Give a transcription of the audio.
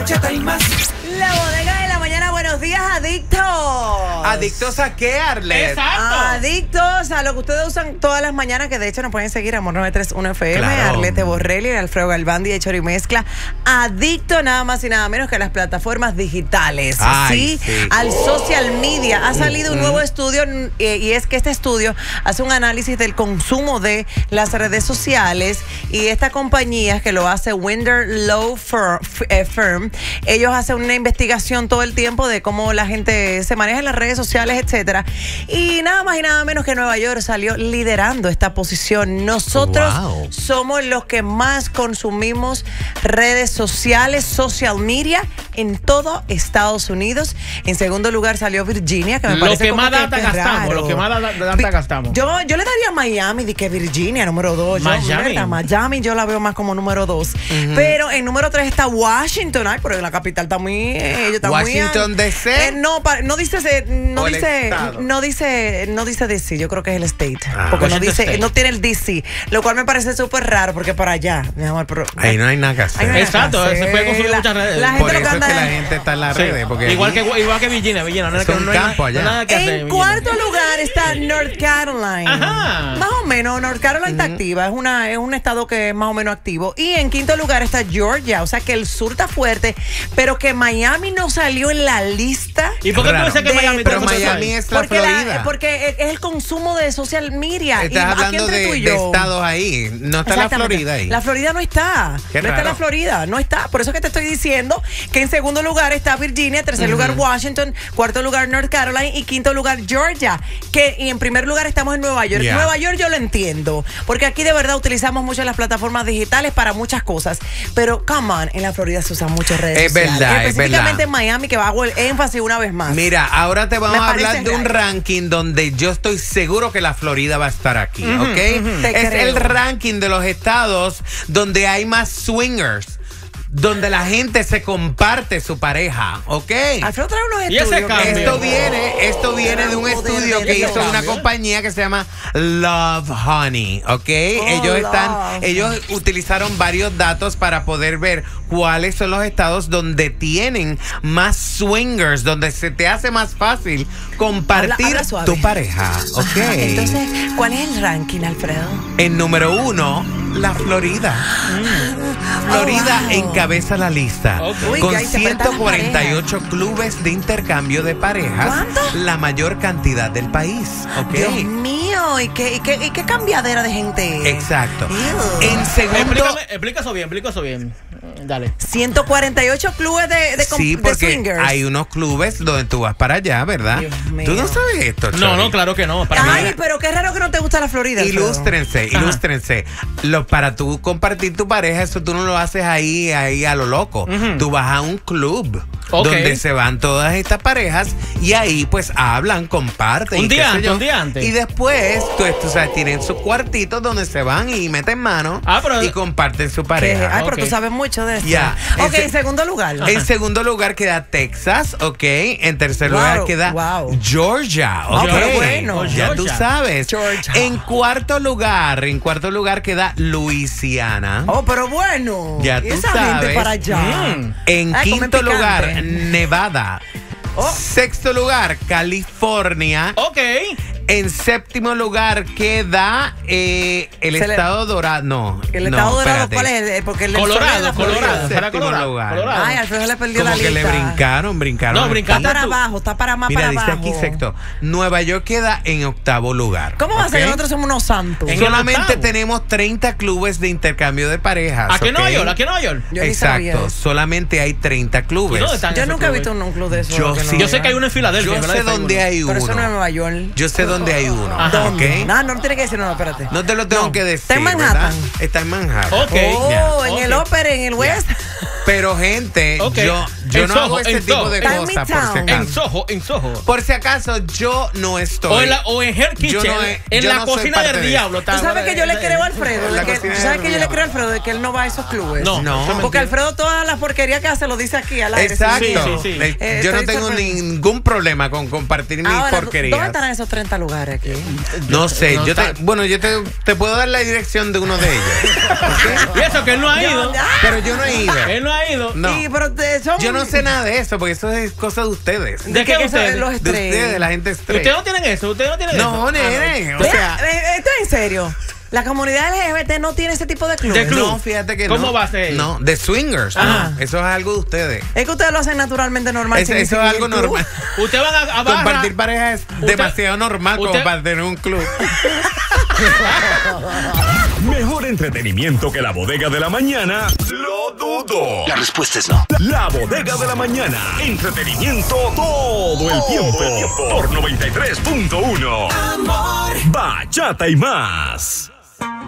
bachata y más. La bodega de la mañana, buenos días, adictos. ¿Adictos a qué, Arlet? Exacto. Adictos a lo que ustedes usan todas las mañanas, que de hecho nos pueden seguir, Amor 931 FM, Claro. Arlete Borrelli, Alfredo Galvandi de Chori Mezcla. Adicto nada más y nada menos que a las plataformas digitales. Ay, sí. Al social media. Ha salido un nuevo estudio y es que este estudio hace un análisis del consumo de las redes sociales y esta compañía que lo hace Winder Law Firm, ellos hacen una investigación todo el tiempo de cómo la gente se maneja en las redes sociales, etcétera. Y nada más y nada menos que Nueva York salió liderando esta posición. Nosotros somos los que más consumimos redes sociales, social media en todo Estados Unidos. En segundo lugar salió Virginia, que me parece lo que como más data gastamos, raro. lo que más data gastamos. Yo le daría Miami, de que Virginia, número 2. Miami yo la veo más como número 2. Pero en número 3 está Washington. Ay, pero la capital está muy... Washington DC. No dice DC, yo creo que es el state. Porque no tiene el DC, lo cual me parece súper raro porque para allá, mi amor, pero ahí no hay nada que hacer. Exacto, se puede consumir muchas redes. Por eso es que la gente está en las redes. Porque igual que Virginia, no es un campo allá. Nada que hacer. En cuarto lugar está North Carolina. Ajá. Más o menos, North Carolina está activa, es un estado que es más o menos activo. Y en quinto lugar está Georgia, o sea que el sur está fuerte, pero que Miami no salió en la lista. ¿Y por qué tú dices que Miami? Pero Miami es la Florida. Porque es el consumo de social media. Estás hablando de estados ahí. No está la Florida ahí. La Florida no está. Qué no raro. está la Florida, no está. Por eso que te estoy diciendo que en segundo lugar está Virginia, tercer lugar Washington, cuarto lugar North Carolina y quinto lugar Georgia. Y en primer lugar estamos en Nueva York. Yeah. Nueva York yo lo entiendo, porque aquí de verdad utilizamos mucho las plataformas digitales para muchas cosas. Pero, come on, en la Florida se usan muchas redes Es sociales. verdad, Específicamente en Miami, que hago el énfasis una vez más. Mira, ahora te vamos Me a hablar parece de un raro. ranking donde yo estoy seguro que la Florida va a estar aquí, ¿ok? Te Es creo. el ranking de los estados donde hay más swingers, donde la gente se comparte su pareja, ¿ok? Alfredo trae unos ¿Y ese estudios. cambio? Esto viene de un estudio que hizo una compañía que se llama Love Honey, ¿ok? Ellos utilizaron varios datos para poder ver cuáles son los estados donde tienen más swingers, donde se te hace más fácil compartir Habla suave. tu pareja, ¿ok? Ajá, entonces, ¿cuál es el ranking, Alfredo? En número 1, la Florida. Florida wow. encabeza la lista Uy, con que ahí se apretan las 148 clubes de intercambio de parejas. ¿Cuánto? La mayor cantidad del país, ¿ok? Dios mío, ¿y qué cambiadera de gente? Exacto. Ew. En segundo... Explica eso bien. Dale. 148 clubes Sí, de porque swingers. hay unos clubes donde tú vas para allá, ¿verdad? Dios mío. ¿Tú no sabes esto, Chori? No, claro que no. Ay, pero qué raro que no te gusta la Florida, Alfredo. Ilústrense. Para tú compartir tu pareja, eso tú no lo haces ahí a lo loco. Tú vas a un club donde se van todas estas parejas y ahí pues hablan, comparten. Un día antes. Y después, tú sabes, tienen sus cuartitos donde se van y meten mano y comparten su pareja. Ay, pero tú sabes mucho de eso. Ya. Ok, en segundo lugar. En segundo lugar queda Texas, ¿ok? En tercer lugar queda Georgia, ¿ok? pero bueno. Ya tú sabes. Georgia. En cuarto lugar queda Luisiana. Oh, pero bueno. Ya ¿Y tú esa sabes. gente para allá? En Ay, comen quinto lugar, picante. Nevada. Sexto lugar, California. Ok. En séptimo lugar queda el estado dorado. No. ¿El estado dorado espérate. cuál es? Porque el Colorado. Séptimo lugar. Ay, Alfredo le perdió Como la que lista. le brincaron. No, brincaste Está para tú. abajo, está para más Mira, para dice abajo. aquí sexto. Nueva York queda en octavo lugar. ¿Cómo va a ser? ¿ok? Nosotros somos unos santos. En Solamente octavo. tenemos 30 clubes de intercambio de parejas. ¿A qué ¿ok? Nueva York? Yo ni sabía Exacto. eso. Solamente hay 30 clubes. ¿Y dónde están Yo esos nunca he clubes? visto un club de eso. Yo que sí. no- Yo sé que hay uno en Filadelfia. Yo ¿verdad? sé dónde hay uno. Pero eso no es en Nueva York. Yo sé dónde hay uno. Ajá. ¿ok? No tiene que decir, no, espérate. No te lo tengo No. que decir. Está en Manhattan. ¿verdad? Está en Manhattan. Ok. Oh, en Ok. el Opera, en el West. Pero, gente, Ok. yo En no Soho, hago ese en tipo Soho. de Está en cosas, por si Midtown. acaso. En Soho. Por si acaso, yo no estoy. O en Hell Yo Kitchen. no en yo la no soy cocina parte del de diablo. Tú sabes que yo le creo a Alfredo. La De que, cocina ¿tú sabes del que yo le diablo. creo a Alfredo de que él no va a esos clubes? No. No. eso es Porque mentira. Alfredo todas las porquerías que hace lo dice aquí al aire. Exacto. Sí. Yo no Estoy tengo sorprendida. ningún problema con compartir mis Ahora, ¿dónde porquerías. estarán esos 30 lugares aquí? No sé, No yo está- te puedo dar la dirección de uno de ellos. ¿ok? Y eso que él no ha ido. Pero yo no he ido. Él no ha ha ido. No. Sí, pero son... Yo no sé nada de eso, porque eso es cosa de ustedes. ¿De qué ustedes? Los De estrés. ustedes, la gente estrés. ¿Ustedes no tienen eso? ¿Ustedes no tienen eso? No, nene. O Vea, sea, ¿esto es en serio? La comunidad LGBT no tiene ese tipo de clubes. De club. no, fíjate que no. ¿Cómo va a ser? No, de swingers. Ajá. No, eso es algo de ustedes. Es que ustedes lo hacen naturalmente normal. Eso sin es algo inscribir club. normal. Ustedes van a barra. Compartir pareja es demasiado normal como usted- para tener un club. Mejor entretenimiento que la bodega de la mañana. Lo dudo. La respuesta es no. La bodega de la mañana. Entretenimiento todo el tiempo. Por 93.1. Bachata y más.